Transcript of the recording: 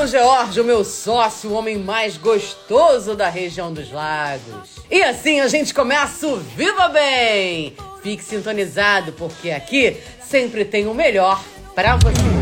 São George, o meu sócio, o homem mais gostoso da região dos lagos. E assim a gente começa o Viva Bem! Fique sintonizado, porque aqui sempre tem o melhor pra você.